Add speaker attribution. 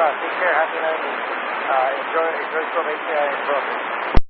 Speaker 1: Take care. Happy night. Enjoy Croatia and Brooklyn.